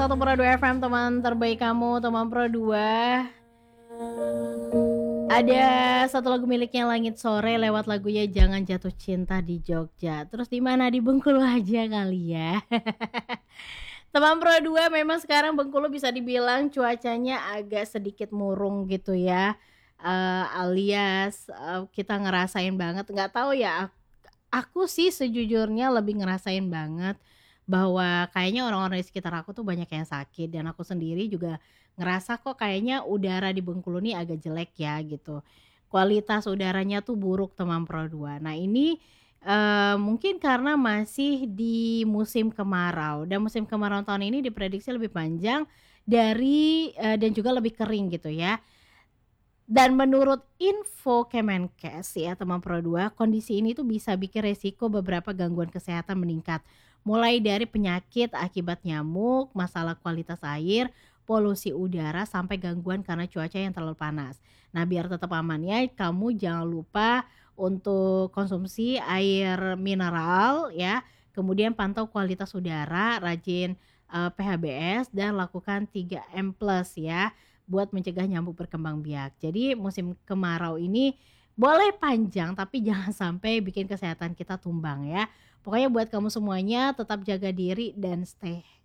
101,2 FM, teman terbaik kamu, teman Pro 2. Ada satu lagu miliknya Langit Sore lewat lagunya Jangan Jatuh Cinta di Jogja. Terus di mana? Di Bengkulu aja kali ya. Teman Pro 2, memang sekarang Bengkulu bisa dibilang cuacanya agak sedikit murung gitu ya. Alias kita ngerasain banget, nggak tahu ya, aku sih sejujurnya lebih ngerasain banget bahwa kayaknya orang-orang di sekitar aku tuh banyak yang sakit, dan aku sendiri juga ngerasa kok kayaknya udara di Bengkulu nih agak jelek ya gitu. Kualitas udaranya tuh buruk, teman Pro 2. Nah ini mungkin karena masih di musim kemarau, dan musim kemarau tahun ini diprediksi lebih panjang dari dan juga lebih kering gitu ya. Dan menurut info Kemenkes ya teman Pro 2, kondisi ini tuh bisa bikin resiko beberapa gangguan kesehatan meningkat. Mulai dari penyakit akibat nyamuk, masalah kualitas air, polusi udara, sampai gangguan karena cuaca yang terlalu panas. Nah biar tetap aman ya, kamu jangan lupa untuk konsumsi air mineral ya. Kemudian pantau kualitas udara, rajin PHBS, dan lakukan 3M plus ya, buat mencegah nyamuk berkembang biak. Jadi musim kemarau ini boleh panjang tapi jangan sampai bikin kesehatan kita tumbang ya. Pokoknya buat kamu semuanya tetap jaga diri dan stay